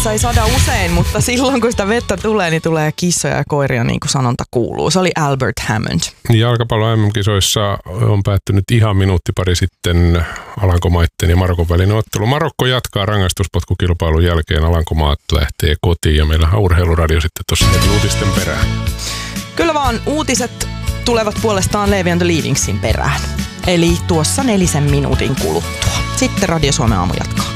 Suomessa ei sada usein, mutta silloin kun sitä vettä tulee, niin tulee kissoja ja koiria, niin kuin sanonta kuuluu. Se oli Albert Hammond. Jalkapallon MM-kisoissa on päättynyt ihan minuutti pari sitten Alankomaitten ja Marokon välinen ottelu. Marokko jatkaa rangaistuspotkukilpailun jälkeen, Alankomaat lähtee kotiin ja meillä on Urheiluradio sitten tuossa heti uutisten perään. Kyllä vaan, uutiset tulevat puolestaan Leevi and the Leavingsin perään. Eli tuossa 4 minuutin kuluttua. Sitten Radio Suomen aamu jatkaa.